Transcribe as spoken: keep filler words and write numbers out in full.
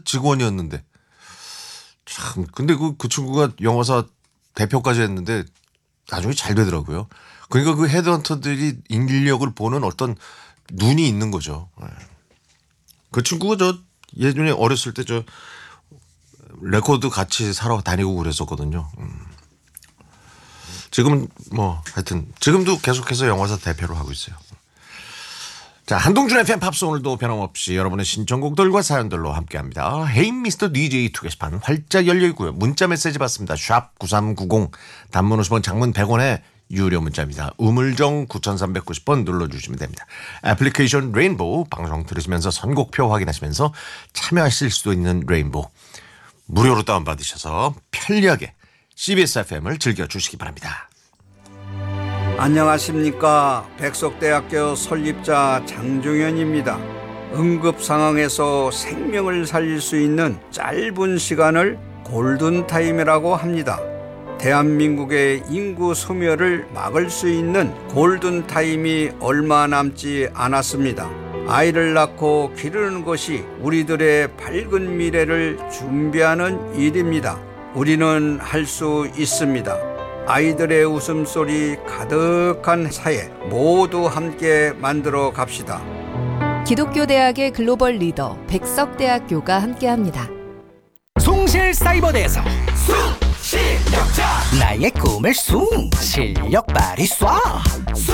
직원이었는데 참 근데 그, 그 친구가 영화사 대표까지 했는데 나중에 잘 되더라고요. 그러니까 그 헤드헌터들이 인력을 보는 어떤 눈이 있는 거죠. 그 친구가 저 예전에 어렸을 때 저 레코드 같이 사러 다니고 그랬었거든요. 음. 지금은 뭐 하여튼 지금도 계속해서 영화사 대표를 하고 있어요. 자, 한동준의 팬 팝스 오늘도 변함없이 여러분의 신청곡들과 사연들로 함께합니다. 헤이 미스터 디제이 투 게시판 활짝 열려있고요. 문자 메시지 받습니다. 샵 구삼구공 단문 오십 원 장문 백 원에 유료 문자입니다. 우물정 구삼구공 번 눌러주시면 됩니다. 애플리케이션 레인보우 방송 들으시면서 선곡표 확인하시면서 참여하실 수도 있는 레인보우 무료로 다운받으셔서 편리하게 씨비에스 에프엠을 즐겨주시기 바랍니다. 안녕하십니까. 백석대학교 설립자 장종현입니다. 응급 상황에서 생명을 살릴 수 있는 짧은 시간을 골든타임이라고 합니다. 대한민국의 인구 소멸을 막을 수 있는 골든타임이 얼마 남지 않았습니다. 아이를 낳고 기르는 것이 우리들의 밝은 미래를 준비하는 일입니다. 우리는 할 수 있습니다. 아이들의 웃음소리 가득한 사회 모두 함께 만들어 갑시다. 기독교 대학의 글로벌 리더 백석대학교가 함께합니다. 숭실사이버대에서 숭실력자 나의 꿈을 숭 실력 발휘 쏴